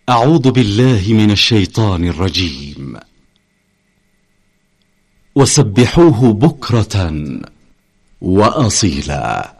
أعوذ بالله من الشيطان الرجيم. وسبحوه بكرة وأصيلا.